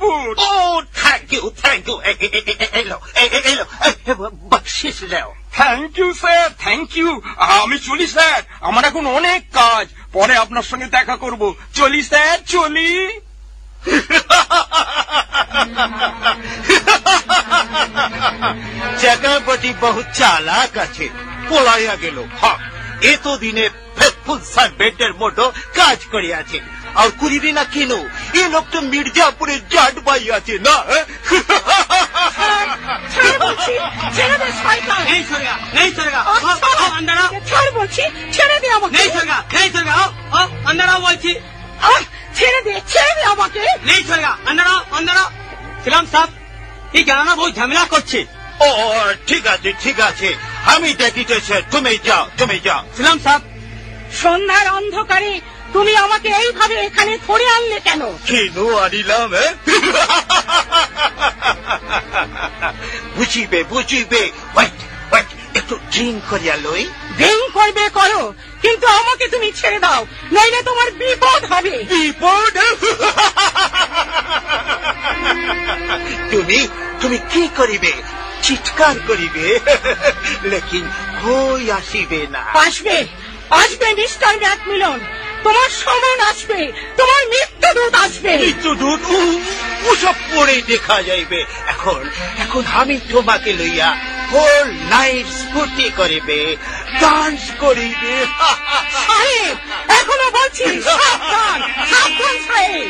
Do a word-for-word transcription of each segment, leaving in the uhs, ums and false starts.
Boot. O thank you thank you, এলো এলো বকশিস দাও। Thank you sir, thank you. আমি চলি স্যার, আমার এখন অনেক কাজ, পরে আপনার সঙ্গে দেখা করব। চলি স্যার, চলি। চক্রবর্তী বহু চালাক আছে, পলাইয়া গেল। হ্যাঁ, এতদিনে ফেথফুল সার্ভেন্টের মতো কাজ করিয়াছে। আর করিবে না কেন? এ লোক তো মির্জাপুরের জাট ভাই আছে না। ছেড়ে দে আমাকে, ছেড়ে দে, ছেড়ে দে আমাকে। ছিলাম সাহেব, এই কেননা বহু ঝামেলা করছে। ও ঠিক আছে ঠিক আছে, আমি দেখিতেছি, তুমি যাও তুমি যাও। ছিলাম সাহেব, সন্ধ্যার অন্ধকারে তুমি আমাকে এইভাবে এখানে ধরে আনলে কেন? কেন আনিলাম? বুঝিবে বুঝিবে, ওয়েট ওয়েট, একটু ড্রিঙ্ক করিয়া লই। ড্রিঙ্ক করবে করো, কিন্তু আমাকে তুমি ছেড়ে দাও, নইলে তোমার বিপদ হবে। বিপদ? তুমি তুমি কি করিবে? চিৎকার করিবে, লেকিন হই আসিবে না। আসবে আসবে মিস্টার ম্যাকমিলন, তোমার সময় আসবে, তোমার মৃত্যুদূত আসবে। মৃত্যুদূত? ওসব পরে দেখা যাইবে। এখন এখন আমি তোমাকে লইয়া হোল নাইট স্ফূর্তি করিবে, ডান্স করিবে। সাহেব, এখনো বলছি সাবধান, সাবধান সাহেব।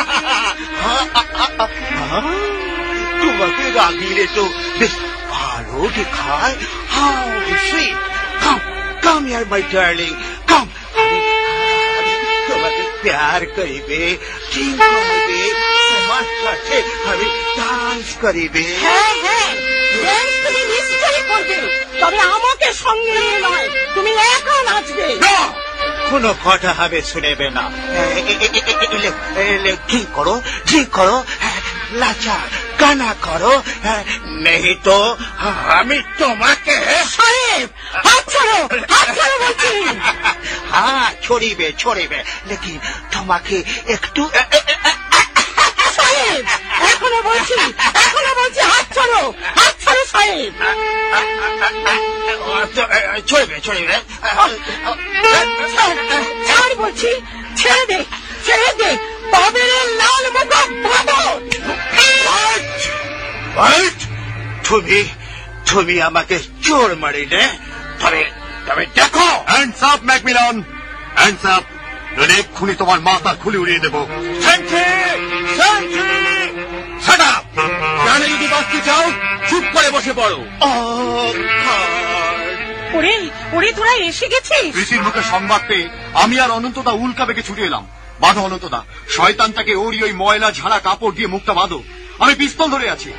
তোমাকে রাগিলে তো বেশ ভালো দেখায়। How sweet, come come here my darling, কাম। তোমাকে প্যার করিবে, ড্রিঙ্ক করিবে, তোমার সাথে আমি ডান্স করিবে। হ্যাঁ হ্যাঁ, ড্যান্স তুমি নিশ্চয়ই করবে, তবে আমাকে সঙ্গে নিয়ে নয়, তুমি একা নাচবে। কোনো কথা হবে শুনেবে না। ড্রিঙ্ক করো ড্রিঙ্ক করো, লাচা গানা করো, নেই তো আমি তোমাকে। সাহেব, হাত ছাড়ো, হাত ছাড়ো বলছি। হ্যাঁ, ছড়িবে ছড়িবে, লেকিন তোমাকে একটু। সাহেব, এখনো বলছি, এখনো বলছি, হাত ছাড়ো, হাত ছাড়ো সাহেব। ছড়িবে ছড়িবে। ছাড় বলছি, ছেড়ে দে, ছেড়ে দে, বাবেলের লাল মুখ বাদর। তুমি তুমি আমাকে চোর মারিলে, তবে তবে দেখো। হ্যান্ডস আপ ম্যাকমিলন, হ্যান্ডস আপ, নইলে এক্ষুনি তোমার মাথা খুলে উড়িয়ে দেবো। জানে যদি বাঁচতে চাও, চুপ করে বসে পড়ো। ওরে ওরে, তোরা এসে গেছিস? কৃষির মুখে সংবাদ পেয়ে আমি আর অনন্তদা উল্কা বেগে ছুটে এলাম। বাঁধো অনন্তদা, শয়তানটাকে ওরই ওই ময়লা ঝাড়া কাপড় দিয়ে মুখটা বাঁধো। আমি পিস্তল ধরে আছি।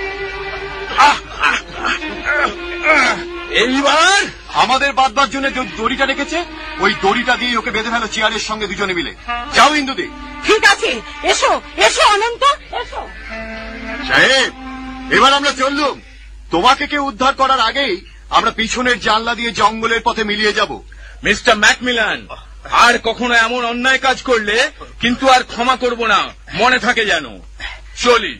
এইবার আমাদের বাঁধবার জন্য যে দড়িটা রেখেছে, ওই দড়িটা দিয়ে ওকে বেঁধে ফেলো চেয়ারের সঙ্গে দুজনে মিলে। যাও ইন্দুদি। ঠিক আছে, এসো এসো অনন্ত, এসো। সাহেব, এবার আমরা চললুম। তোমাকে কেউ উদ্ধার করার আগেই আমরা পিছনের জানলা দিয়ে জঙ্গলের পথে মিলিয়ে যাব। মিস্টার ম্যাকমিলান, আর কখনো এমন অন্যায় কাজ করলে কিন্তু আর ক্ষমা করব না, মনে থাকে যেন। চলি।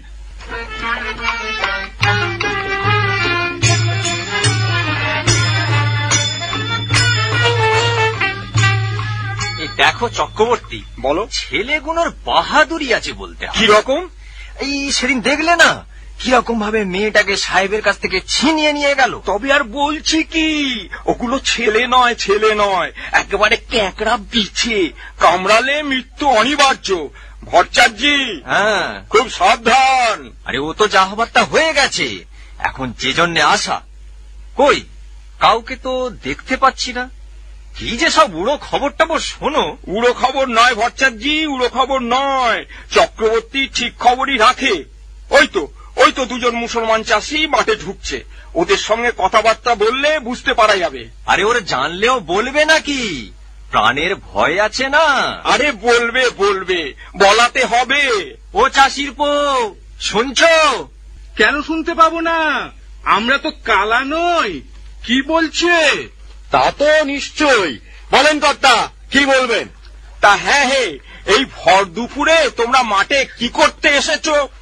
দেখো চক্রবর্তী, বলো। ছেলেগুলোর বাহাদুরি আছে বলতে। কি রকম? এই সেদিন দেখলে না কিরকম ভাবে মেয়েটাকে সাহেবের কাছ থেকে ছিনিয়ে নিয়ে গেল। তবে আর বলছি কি, ওগুলো ছেলে নয়, ছেলে নয়, একেবারে ক্যাকড়া বিছে, কামড়ালে মৃত্যু অনিবার্য। ভট্টাচার্যি, হ্যাঁ, খুব সাবধান। আরে ও তো যা হবার তা হয়ে গেছে, এখন যে জন্যে আসা। কই কাউকে তো দেখতে পাচ্ছি না। কি যে সব উড়ো খবর টবর শোনো। উড়ো খবর নয় ভট্টাচার্যি, উড়ো খবর নয়। চক্রবর্তী ঠিক খবরই রাখে। ওই তো ওই তো দুজন মুসলমান চাষি মাঠে ঢুকছে, ওদের সঙ্গে কথাবার্তা বললে বুঝতে পারা যাবে। আরে ওরা জানলেও বলবে নাকি? প্রাণের ভয় আছে না। আরে বলবে বলবে, বলাতে হবে। ও চাষির পো, শুনছো? কেন শুনতে পাবো না? আমরা তো কালা নই। কি বলছে? তা তো নিশ্চয়ই। বলেন কর্তা, কি বলবেন? তা হ্যাঁ হে, এই ভর দুপুরে তোমরা মাঠে কি করতে এসেছো?